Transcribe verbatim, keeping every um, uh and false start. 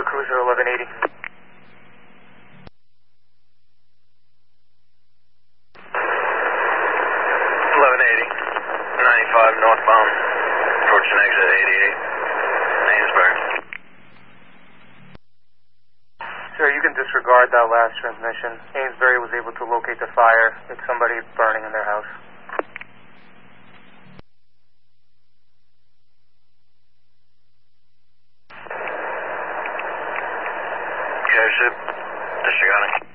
to cruiser eleven eighty. eleven eighty, ninety-five northbound, approaching exit eighty-eight, Amesbury. Sir, you can disregard that last transmission. Amesbury was able to locate the fire. It's somebody burning in their house. Okay, ship. Disregarding.